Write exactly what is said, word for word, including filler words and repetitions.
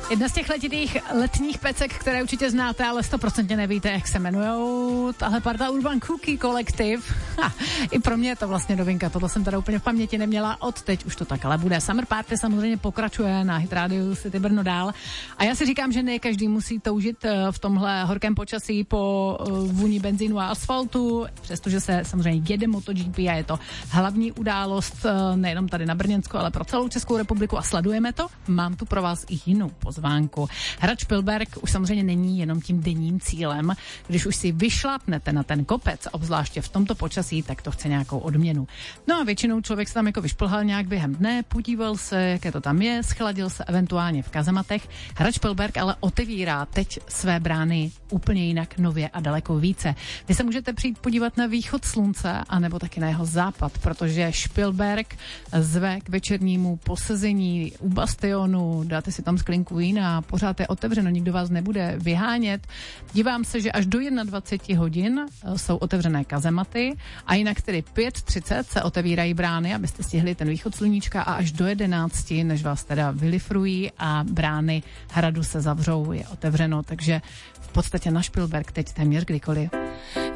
Jedna z těch letitých letních pecek, které určitě znáte, ale stoprocentně nevíte, jak se jmenujou. Tahle parta Urban Cookie Collective. Ha, i pro mě je to vlastně novinka, tohle jsem teda úplně v paměti neměla, od teď už to tak ale bude. Summer Party samozřejmě pokračuje na Hit Radio City Brno dál. A já si říkám, že ne každý musí toužit v tomhle horkém počasí po vůni benzínu a asfaltu, přestože se samozřejmě jede MotoGP a je to hlavní událost nejenom tady na Brněnsku, ale pro celou Českou republiku a sledujeme to. Mám tu pro vás i jinou pozvánku. Hrad Špilberk už samozřejmě není jenom tím denním cílem. Když už si vyšlápnete na ten kopec, obzvláště v tomto počasí, tak to chce nějakou odměnu. No a většinou člověk se tam jako vyšplhal nějak během dne, podíval se, jaké to tam je, schladil se eventuálně v kazematech. Hrad Špilberk ale otevírá teď své brány úplně jinak, nově a daleko více. Vy se můžete přijít podívat na východ slunce, anebo taky na jeho západ, protože Špilberk zve k večernímu posezení u bastionu, dáte si tam sklinku vína, pořád je otevřeno, nikdo vás nebude vyhánět. Dívám se, že až do dvacet jedna hodin jsou otevřené kazematy a jinak tedy pět třicet se otevírají brány, abyste stihli ten východ sluníčka a až do jedenácti, než vás teda vylifrují a brány hradu se zavřou, je otevřeno, takže v podstatě na Špilberk teď téměř kdykoliv.